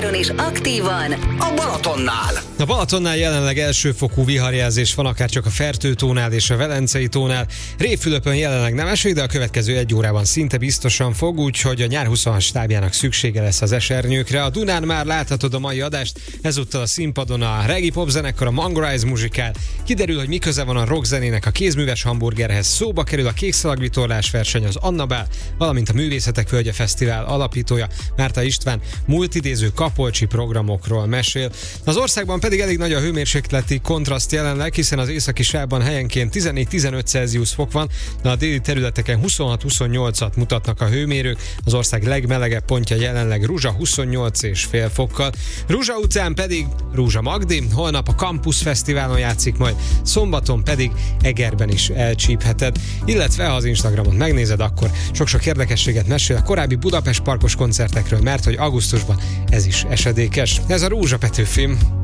digitálisan és aktívan a Balatonnál. A Balatonnál jelenleg elsőfokú viharjelzés van, akár csak a Fertő-tónál és a Velencei tónál. Révfülöpön jelenleg nem eső, de a következő egy órában szinte biztosan fog, úgyhogy a nyár 26 stábjának szüksége lesz az esernyőkre. A Dunán már láthatod a mai adást, ezúttal a színpadon a Reggae Pop zenekar, a Mangorise muzsikál. Kiderül, hogy mi köze van a rockzenének a kézműves hamburgerhez. Szóba kerül a kékszalagvitorlás verseny, az Annabel, valamint a Művészetek Völgye Fesztivál alapítója Márta István multidéző kapolcsi programokról mesél. Az országban pedig elég nagy a hőmérsékleti kontraszt jelenleg, hiszen az északi sávban helyenként 14-15 Celsius fok van, de a déli területeken 26-28-at mutatnak a hőmérők. Az ország legmelegebb pontja jelenleg Ruzsa 28,5 fokkal. Ruzsa utcán pedig Rúzsa Magdi, holnap a Campus Fesztiválon játszik majd, szombaton pedig Egerben is elcsípheted, illetve ha az Instagramon megnézed, akkor sok-sok érdekességet mesél a korábbi Budapest Parkos koncertekről, mert hogy augusztusban ez is esedékes. Ez a Rózsa Petőfi.